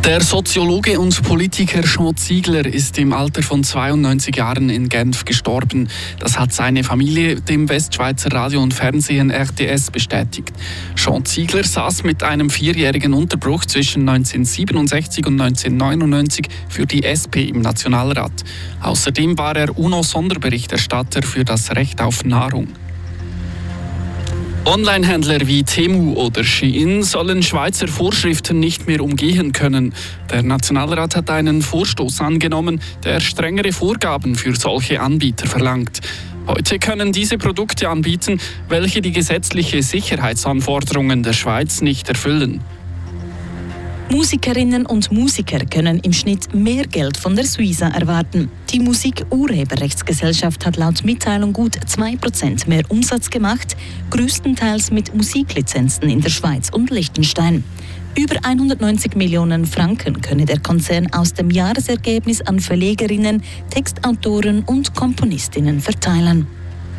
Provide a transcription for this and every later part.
Der Soziologe und Politiker Sean Ziegler ist im Alter von 92 Jahren in Genf gestorben. Das hat seine Familie dem Westschweizer Radio und Fernsehen RTS bestätigt. Sean Ziegler saß mit einem 4-jährigen Unterbruch zwischen 1967 und 1999 für die SP im Nationalrat. Außerdem war er UNO-Sonderberichterstatter für das Recht auf Nahrung. Onlinehändler wie Temu oder Shein sollen Schweizer Vorschriften nicht mehr umgehen können. Der Nationalrat hat einen Vorstoß angenommen, der strengere Vorgaben für solche Anbieter verlangt. Heute können diese Produkte anbieten, welche die gesetzlichen Sicherheitsanforderungen der Schweiz nicht erfüllen. Musikerinnen und Musiker können im Schnitt mehr Geld von der Suiza erwarten. Die Musik-Urheberrechtsgesellschaft hat laut Mitteilung gut 2% mehr Umsatz gemacht, größtenteils mit Musiklizenzen in der Schweiz und Liechtenstein. Über 190 Millionen Franken könne der Konzern aus dem Jahresergebnis an Verlegerinnen, Textautoren und Komponistinnen verteilen.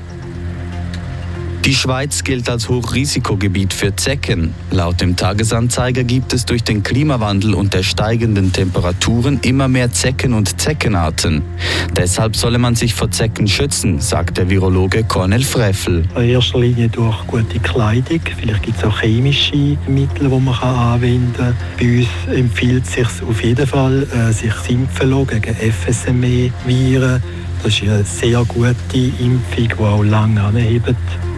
Die Schweiz gilt als Hochrisikogebiet für Zecken. Laut dem Tagesanzeiger gibt es durch den Klimawandel und der steigenden Temperaturen immer mehr Zecken und Zeckenarten. Deshalb solle man sich vor Zecken schützen, sagt der Virologe Cornel Freffel. In erster Linie durch gute Kleidung. Vielleicht gibt es auch chemische Mittel, die man anwenden kann. Bei uns empfiehlt es sich auf jeden Fall, sich impfen zu lassen gegen FSME-Viren. Das ist eine sehr gute Impfung, die auch lange anhebt.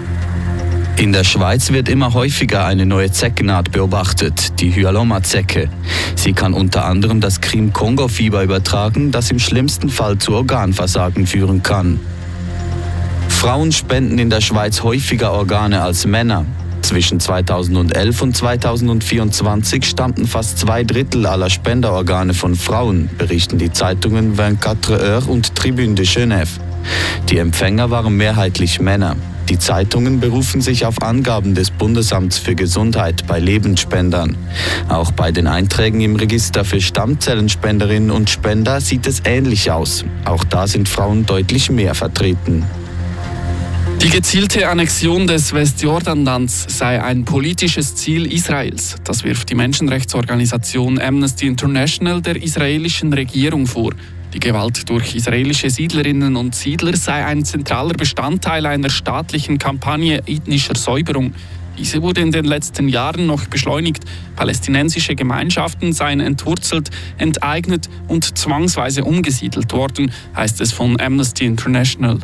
In der Schweiz wird immer häufiger eine neue Zeckenart beobachtet, die Hyalomma-Zecke. Sie kann unter anderem das Krim-Kongo-Fieber übertragen, das im schlimmsten Fall zu Organversagen führen kann. Frauen spenden in der Schweiz häufiger Organe als Männer. Zwischen 2011 und 2024 stammten fast 2/3 aller Spenderorgane von Frauen, berichten die Zeitungen 24 Heures und Tribune de Genève. Die Empfänger waren mehrheitlich Männer. Die Zeitungen berufen sich auf Angaben des Bundesamts für Gesundheit bei Lebensspendern. Auch bei den Einträgen im Register für Stammzellenspenderinnen und Spender sieht es ähnlich aus. Auch da sind Frauen deutlich mehr vertreten. Die gezielte Annexion des Westjordanlands sei ein politisches Ziel Israels. Das wirft die Menschenrechtsorganisation Amnesty International der israelischen Regierung vor. Die Gewalt durch israelische Siedlerinnen und Siedler sei ein zentraler Bestandteil einer staatlichen Kampagne ethnischer Säuberung. Diese wurde in den letzten Jahren noch beschleunigt. Palästinensische Gemeinschaften seien entwurzelt, enteignet und zwangsweise umgesiedelt worden, heißt es von Amnesty International.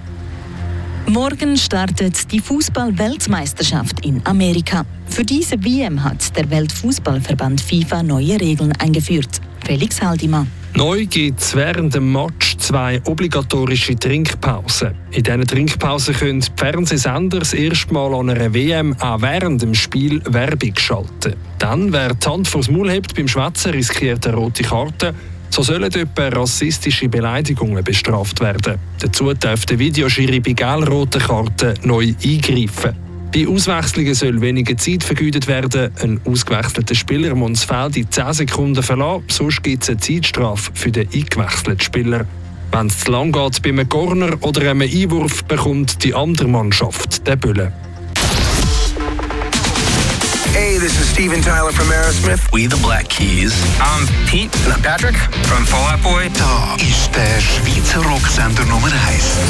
Morgen startet die Fußball-Weltmeisterschaft in Amerika. Für diese WM hat der Weltfußballverband FIFA neue Regeln eingeführt. Felix Haldimann. Neu gibt es während dem Match 2 obligatorische Trinkpausen. In diesen Trinkpausen können die Fernsehsender das erste Mal an einer WM auch während dem Spiel Werbung schalten. Dann, wer die Hand vors Maul hebt beim Schwätzen, riskiert eine rote Karte. So sollen etwa rassistische Beleidigungen bestraft werden. Dazu darf der Videoschiri bei gelb-roten Karten neu eingreifen. Bei Auswechslungen soll weniger Zeit vergeudet werden. Ein ausgewechselter Spieler muss das Feld in 10 Sekunden verlassen, sonst gibt es eine Zeitstrafe für den eingewechselten Spieler. Wenn es zu lang geht bei einem Corner oder einem Einwurf, bekommt die andere Mannschaft den Böllen. Hey, this is Steven Tyler from Aerosmith. We the Black Keys. I'm Pete. And I'm Patrick from Fall Out Boy. Da ist der Schweizer Rocksender Nummer 1.